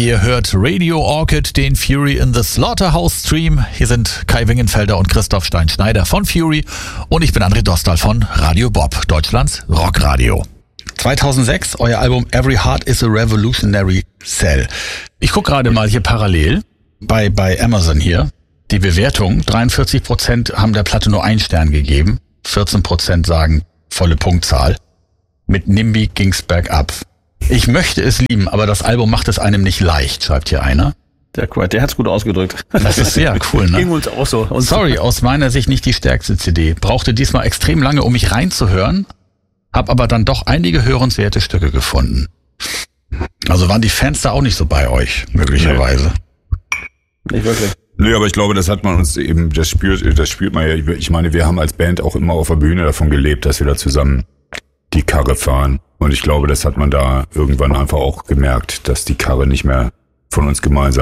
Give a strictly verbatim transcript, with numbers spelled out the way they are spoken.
Ihr hört Radio Orchid, den Fury in the Slaughterhouse Stream. Hier sind Kai Wingenfelder und Christoph Stein-Schneider von Fury und ich bin André Dostal von Radio Bob, Deutschlands Rockradio. zweitausendsechs, euer Album Every Heart is a Revolutionary Cell. Ich gucke gerade mal hier parallel bei, bei Amazon hier. Die Bewertung, dreiundvierzig Prozent haben der Platte nur einen Stern gegeben, vierzehn Prozent sagen volle Punktzahl. Mit Nimby ging's bergab. Ich möchte es lieben, aber das Album macht es einem nicht leicht, schreibt hier einer. Der, der hat's gut ausgedrückt. Das ist sehr cool, ne? Ging uns auch so. Und Sorry, aus meiner Sicht nicht die stärkste C D. Brauchte diesmal extrem lange, um mich reinzuhören, hab aber dann doch einige hörenswerte Stücke gefunden. Also waren die Fans da auch nicht so bei euch, möglicherweise. Nee. Nicht wirklich. Nö, aber ich glaube, das hat man uns eben, das spürt, das spürt man ja. Ich meine, wir haben als Band auch immer auf der Bühne davon gelebt, dass wir da zusammen die Karre fahren. Und ich glaube, das hat man da irgendwann einfach auch gemerkt, dass die Karre nicht mehr von uns gemeinsam